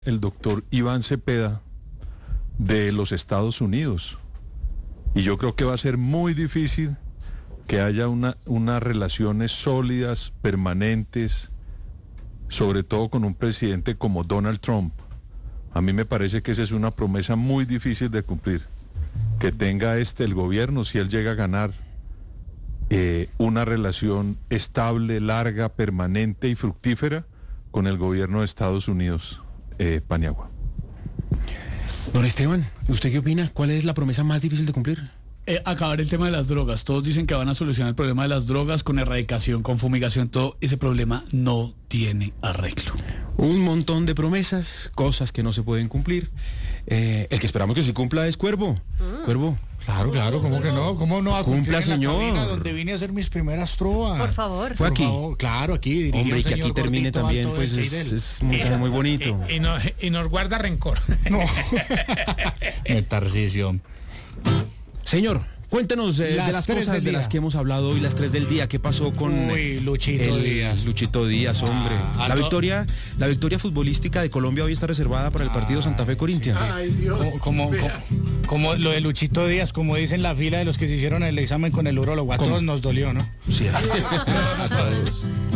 El doctor Iván Cepeda de los Estados Unidos. Y yo creo que va a ser muy difícil que haya unas relaciones sólidas, permanentes, sobre todo con un presidente como Donald Trump. A mí me parece que esa es una promesa muy difícil de cumplir. Que tenga el gobierno, si él llega a ganar, una relación estable, larga, permanente y fructífera con el gobierno de Estados Unidos. Paniagua. Don Esteban, ¿usted qué opina? ¿Cuál es la promesa más difícil de cumplir? Acabar el tema de las drogas. Todos dicen que van a solucionar el problema de las drogas con erradicación, con fumigación, todo ese problema no tiene arreglo. Un montón de promesas, cosas que no se pueden cumplir. El que esperamos que se cumpla es Cuervo. Cuervo. Claro, ¿cómo que no? ¿Cómo no? Cumpla, señor. Cabina donde vine a hacer mis primeras trovas. Por favor. Fue aquí. Favor, claro, aquí. Dirigí Hombre, y al que aquí señor termine Gordito también, Alto pues de es Teidel. un mensaje muy bonito. Y nos guarda rencor. No. Tarcisio. Señor, cuéntenos de las 3 cosas del de día. las que hemos hablado hoy, las 3 del día. ¿Qué pasó con Luchito Díaz. Luchito Díaz, hombre? La victoria futbolística de Colombia hoy está reservada para el partido Santa Fe Corinthians. Ay, Dios. Como lo de Luchito Díaz, como dicen la fila de los que se hicieron el examen con el urólogo, a todos nos dolió, ¿no? Sí, a todos.